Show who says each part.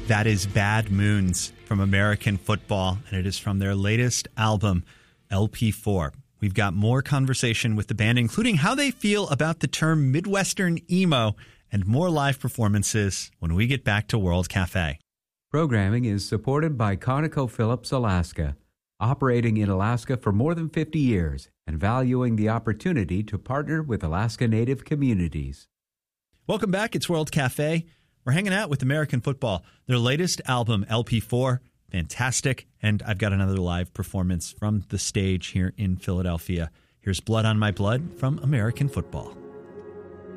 Speaker 1: That is Bad Moons from American Football, and it is from their latest album, LP4. We've got more conversation with the band, including how they feel about the term Midwestern emo, and more live performances when we get back to World Cafe.
Speaker 2: Programming is supported by ConocoPhillips Alaska, operating in Alaska for more than 50 years and valuing the opportunity to partner with Alaska Native communities.
Speaker 1: Welcome back. It's World Cafe. We're hanging out with American Football. Their latest album, LP4, fantastic. And I've got another live performance from the stage here in Philadelphia. Here's Blood on My Blood from American Football.